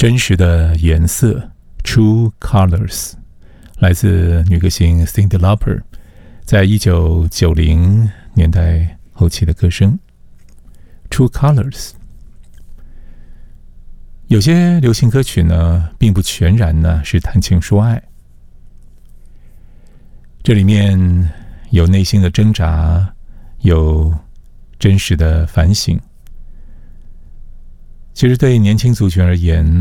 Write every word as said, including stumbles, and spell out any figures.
真实的颜色 True Colors 来自女歌星 Cyndi Lauper 在一九九零年代后期的歌声 True Colors。 有些流行歌曲呢并不全然呢是谈情说爱，这里面有内心的挣扎，有真实的反省。其实对年轻族群而言，